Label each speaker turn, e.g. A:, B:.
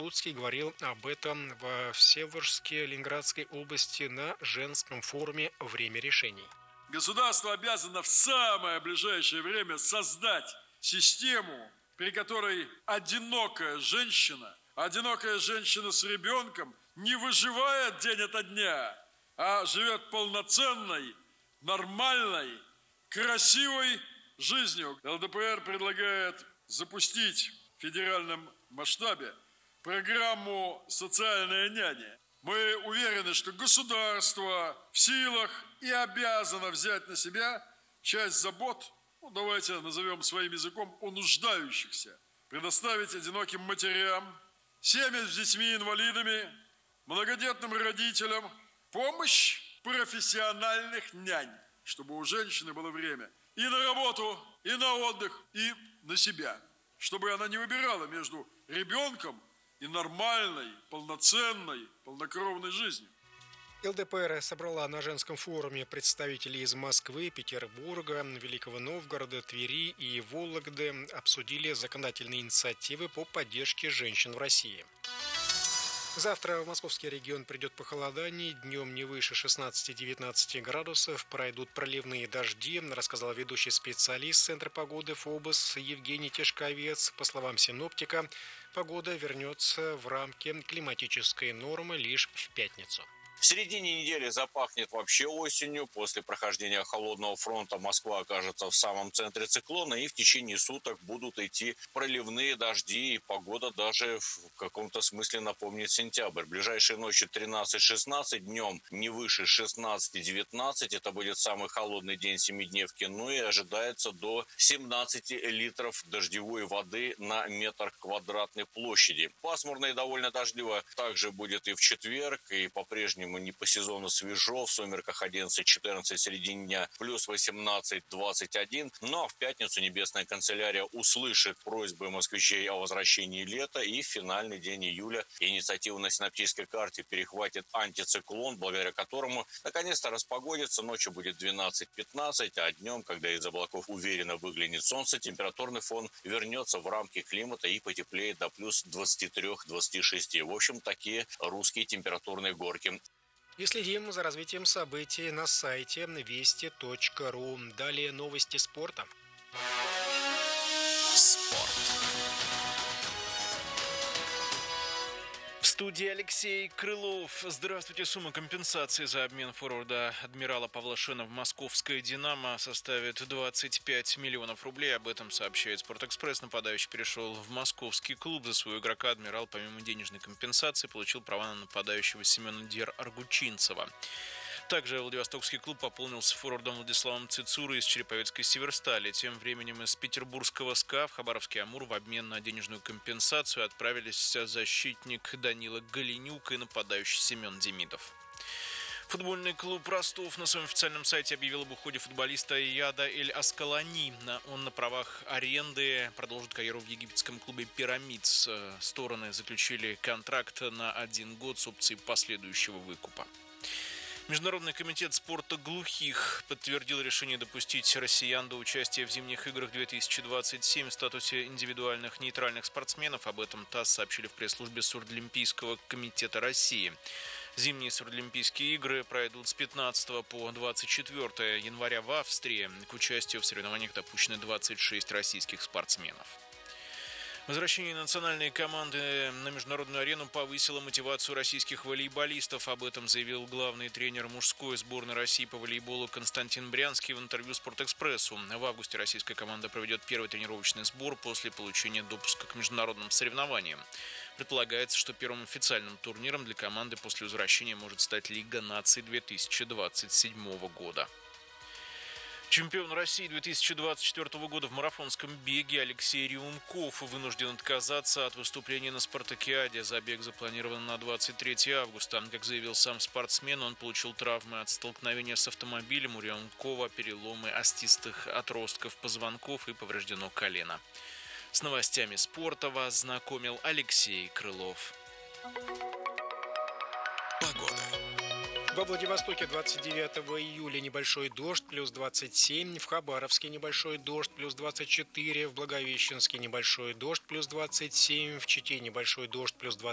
A: Слуцкий говорил об этом в Всеволожске Ленинградской области на женском форуме «Время решений».
B: Государство обязано в самое ближайшее время создать систему, при которой одинокая женщина с ребенком не выживает день ото дня, а живет полноценной, нормальной, красивой жизнью. ЛДПР предлагает запустить в федеральном масштабе программу «Социальная няня». Мы уверены, что государство в силах и обязано взять на себя часть забот, давайте назовем своим языком, о нуждающихся, предоставить одиноким матерям, семьям с детьми-инвалидами, многодетным родителям помощь профессиональных нянь, чтобы у женщины было время и на работу, и на отдых, и на себя, чтобы она не выбирала между ребенком и нормальной, полноценной, полнокровной жизнью.
A: ЛДПР собрала на женском форуме представителей из Москвы, Петербурга, Великого Новгорода, Твери и Вологды. Обсудили законодательные инициативы по поддержке женщин в России. Завтра в московский регион придет похолодание, днем не выше 16-19 градусов, пройдут проливные дожди, рассказал ведущий специалист Центра погоды ФОБОС Евгений Тишковец. По словам синоптика, погода вернется в рамки климатической нормы лишь в пятницу.
C: В середине недели запахнет вообще осенью. После прохождения холодного фронта Москва окажется в самом центре циклона, и в течение суток будут идти проливные дожди, и погода даже в каком-то смысле напомнит сентябрь. Ближайшие ночи 13-16, днем не выше 16-19. Это будет самый холодный день семидневки. Ну и ожидается до 17 литров дождевой воды на метр квадратной площади. Пасмурно и довольно дождливо также будет и в четверг, и по-прежнему не по сезону свежо, в сумерках 11-14 в середине дня, плюс 18-21. Но в пятницу Небесная канцелярия услышит просьбы москвичей о возвращении лета, и в финальный день июля инициативу на синоптической карте перехватит антициклон, благодаря которому наконец-то распогодится. Ночью будет 12-15, а днем, когда из облаков уверенно выглянет солнце, температурный фон вернется в рамки климата и потеплеет до плюс 23-26. В общем, такие русские температурные горки.
A: И следим за развитием событий на сайте вести.ру. Далее новости спорта.
D: Спорт. В студии Алексей Крылов. Здравствуйте. Сумма компенсации за обмен форварда адмирала Павла Шена в московское «Динамо» составит 25 миллионов рублей. Об этом сообщает «Спортэкспресс». Нападающий перешел в московский клуб. За своего игрока адмирал, помимо денежной компенсации, получил права на нападающего Семена Дьер-Аргучинцева. Также Владивостокский клуб пополнился форвардом Владиславом Цицурой из Череповецкой «Северстали». Тем временем из петербургского СКА в Хабаровский «Амур» в обмен на денежную компенсацию отправились защитник Данила Голенюк и нападающий Семен Демидов. Футбольный клуб «Ростов» на своем официальном сайте объявил об уходе футболиста Ияда Эль-Аскалани. Он на правах аренды продолжит карьеру в египетском клубе «Пирамидс». Стороны заключили контракт на 1 год с опцией последующего выкупа. Международный комитет спорта глухих подтвердил решение допустить россиян до участия в зимних играх 2027 в статусе индивидуальных нейтральных спортсменов. Об этом ТАСС сообщили в пресс-службе Сурдолимпийского комитета России. Зимние Сурдолимпийские игры пройдут с 15 по 24 января в Австрии. К участию в соревнованиях допущены 26 российских спортсменов. Возвращение национальной команды на международную арену повысило мотивацию российских волейболистов. Об этом заявил главный тренер мужской сборной России по волейболу Константин Брянский в интервью «Спортэкспрессу». В августе российская команда проведет первый тренировочный сбор после получения допуска к международным соревнованиям. Предполагается, что первым официальным турниром для команды после возвращения может стать Лига наций 2027 года. Чемпион России 2024 года в марафонском беге Алексей Рюмков вынужден отказаться от выступления на спартакиаде. Забег запланирован на 23 августа. Как заявил сам спортсмен, он получил травмы от столкновения с автомобилем. У Рюмкова переломы остистых отростков позвонков и повреждено колено. С новостями спорта вас знакомил Алексей Крылов.
A: Погода. Во Владивостоке 29 июля небольшой дождь, плюс 27. В Хабаровске небольшой дождь, плюс 24. В Благовещенске небольшой дождь, плюс 27. В Чите небольшой дождь, плюс 20.